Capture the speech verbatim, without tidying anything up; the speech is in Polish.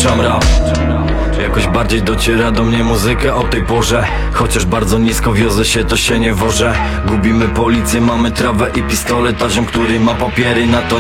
włączam rap. Jakoś bardziej dociera do mnie muzyka o tej porze. Chociaż bardzo nisko wiozę się, to się nie wożę. Gubimy policję, mamy trawę i pistolet, a ziom, który ma papiery na to